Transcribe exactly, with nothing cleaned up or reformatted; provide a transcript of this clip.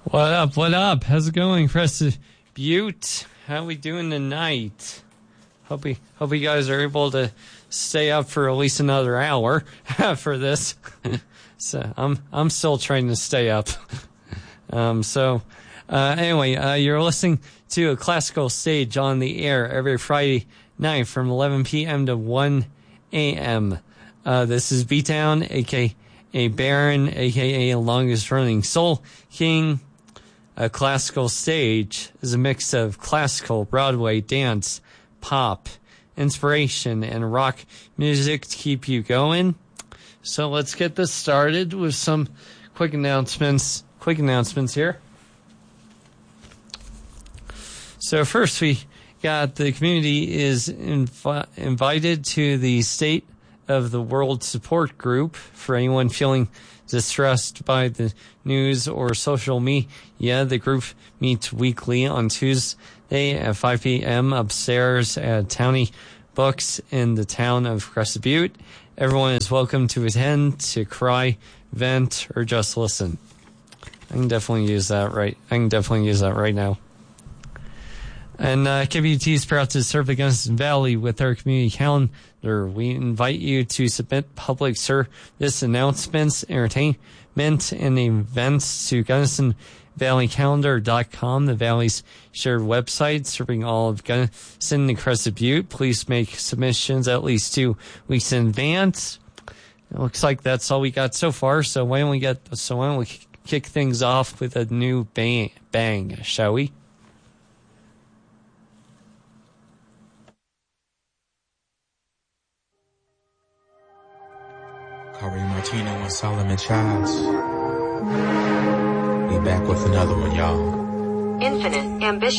What up, what up? How's it going, Crested Butte? How we doing tonight? Hope we, hope you guys are able to stay up for at least another hour for this. So I'm I'm still trying to stay up. um, so uh, anyway, uh, you're listening to a classical stage on the air every Friday night from eleven p.m. to one a.m. Uh, this is B-Town, aka Baron, aka longest running Soul King. A classical stage is a mix of classical, Broadway, dance, pop, inspiration, and rock music to keep you going. So let's get this started with some quick announcements. Quick announcements here. So first, we got the community is invi- invited to the State of the World Support Group for anyone feeling distressed by the news or social media. The group meets weekly on Tuesday at five p.m. upstairs at Townie Books in the town of Crested Butte. Everyone is welcome to attend, to cry, vent, or just listen. I can definitely use that right. I can definitely use that right now. And uh, K B U T is proud to serve the Gunnison Valley with our community calendar. We invite you to submit public service announcements, entertainment, and events to Gunnison Valley Calendar dot com, the Valley's shared website serving all of Gunnison and Crested Butte. Please make submissions at least two weeks in advance. It looks like that's all we got so far. So why don't we get? So why don't we kick things off with a new bang, bang shall we? Corey Martino and Solomon Childs. We back with another one, y'all. Infinite ambition.